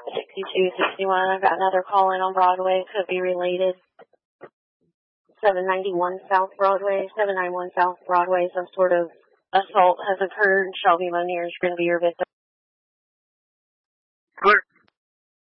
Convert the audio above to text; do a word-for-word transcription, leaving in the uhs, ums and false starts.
sixty-two sixty-one. I've got another call in on Broadway. Could be related. seven ninety-one South Broadway. seven ninety-one South Broadway. Some sort of assault has occurred. Shelby Monier is going to be your victim. Clear.